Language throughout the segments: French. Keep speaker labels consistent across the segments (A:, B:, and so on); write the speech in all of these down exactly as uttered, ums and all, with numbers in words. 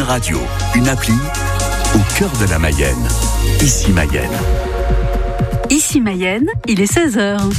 A: Radio, une appli au cœur de la Mayenne. Ici Mayenne.
B: Ici Mayenne, il est seize heures.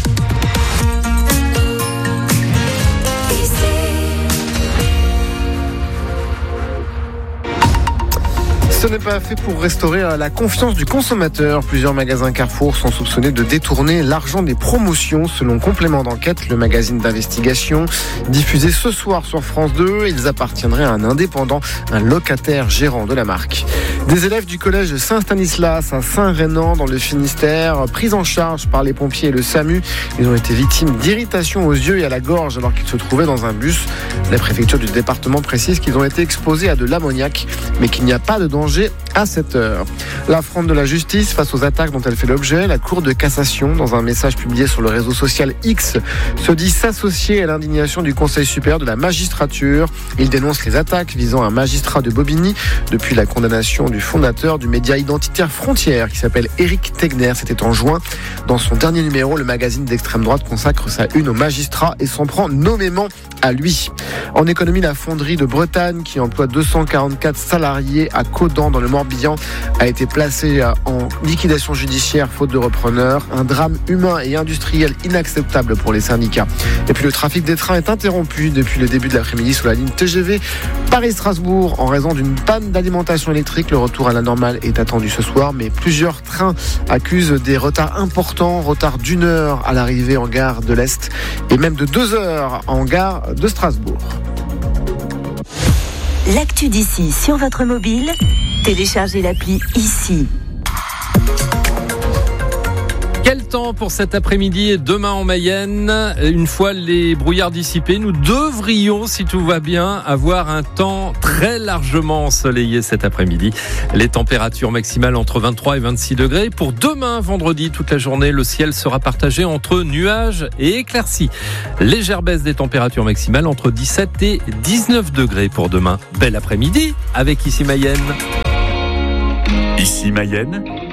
C: Ce n'est pas fait pour restaurer la confiance du consommateur. Plusieurs magasins Carrefour sont soupçonnés de détourner l'argent des promotions. Selon Complément d'enquête, le magazine d'investigation diffusé ce soir sur France deux, ils appartiendraient à un indépendant, un locataire gérant de la marque. Des élèves du collège Saint-Stanislas à Saint-Rénan dans le Finistère, pris en charge par les pompiers et le SAMU. Ils ont été victimes d'irritations aux yeux et à la gorge alors qu'ils se trouvaient dans un bus. La préfecture du département précise qu'ils ont été exposés à de l'ammoniac, mais qu'il n'y a pas de danger à cette heure. L'affront de la justice face aux attaques dont elle fait l'objet, la Cour de cassation, dans un message publié sur le réseau social X, se dit s'associer à l'indignation du Conseil supérieur de la magistrature. Il dénonce les attaques visant un magistrat de Bobigny depuis la condamnation du fondateur du média identitaire Frontières qui s'appelle Éric Tegner. C'était en juin. Dans son dernier numéro, le magazine d'extrême droite consacre sa une au magistrat et s'en prend nommément à lui. En économie, la fonderie de Bretagne, qui emploie deux cent quarante-quatre salariés à Caudan dans le Morbihan, a été placée en liquidation judiciaire faute de repreneur. Un drame humain et industriel inacceptable pour les syndicats. Et puis le trafic des trains est interrompu depuis le début de l'après-midi sur la ligne T G V Paris-Strasbourg en raison d'une panne d'alimentation électrique. Le retour à la normale est attendu ce soir, mais plusieurs trains accusent des retards importants, retard d'une heure à l'arrivée en gare de l'Est et même de deux heures en gare de Strasbourg.
B: L'actu d'ici sur votre mobile, téléchargez l'appli Ici.
D: Quel temps pour cet après-midi et demain en Mayenne? Une fois les brouillards dissipés, nous devrions, si tout va bien, avoir un temps très largement ensoleillé cet après-midi. Les températures maximales entre vingt-trois et vingt-six degrés. Pour demain, vendredi, toute la journée, le ciel sera partagé entre nuages et éclaircies. Légère baisse des températures maximales entre dix-sept et dix-neuf degrés pour demain. Bel après-midi avec Ici Mayenne.
A: Ici Mayenne,